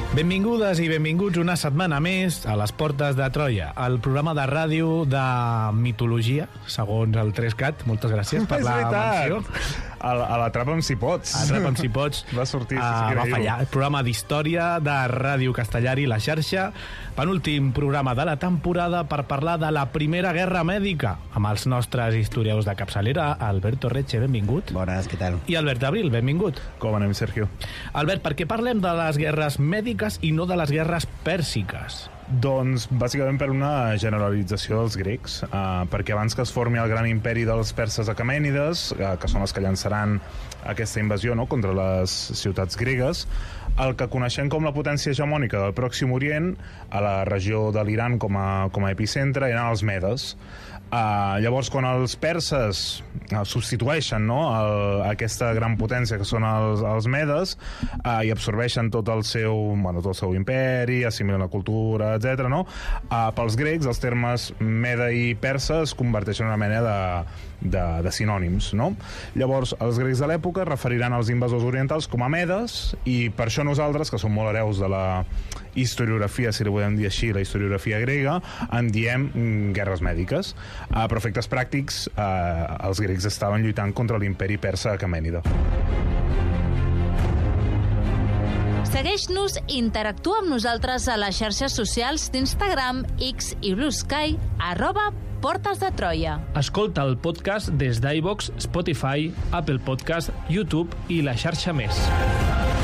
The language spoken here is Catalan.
Benvingudes i benvinguts una setmana més a les Portes de Troia, el programa de ràdio de mitologia, segons el 3CAT. Moltes gràcies per la menció. A l'Atrapa'm si pots. Atrapa'm si pots. Va sortir, va fallar. El programa d'història de Ràdio Castellari, La Xarxa, penúltim programa de la temporada per parlar de la Primera Guerra Mèdica, amb els nostres historiadors de capçalera, Alberto Reche, benvingut. Bones, què tal? I Albert Abril, benvingut. Com anem, Sergio? Albert, per què parlem de les guerres mèdiques i no de les guerres pèrsiques? Doncs, bàsicament per una generalització dels grecs, perquè abans que es formi el gran imperi dels perses aquemènides, que són els que llançaran aquesta invasió, no?, contra les ciutats gregues, el que coneixem com la potència hegemònica del Pròxim Orient, a la regió de l'Iran com a epicentre, eren els medes. Llavors, quan els perses substitueixen, no?, aquesta gran potència que són els medes, i absorbeixen tot el seu imperi, assimilen la cultura, etc. No? Pels grecs, els termes mede i persa es converteixen en una mena de sinònims, no? Llavors, els grecs de l'època referiran als invasors orientals com a medes, i per això nosaltres, que som molt hereus de la historiografia, si li podem dir així, la historiografia grega, en diem guerres mèdiques. Per efectes pràctics, els grecs estaven lluitant contra l'imperi persa aquemènida. Segueix-nos i interactua amb nosaltres a les xarxes socials d'Instagram, X i Blue Sky, @Portes de Troia. Escolta el podcast des d'iVoox, Spotify, Apple Podcast, YouTube i la xarxa més.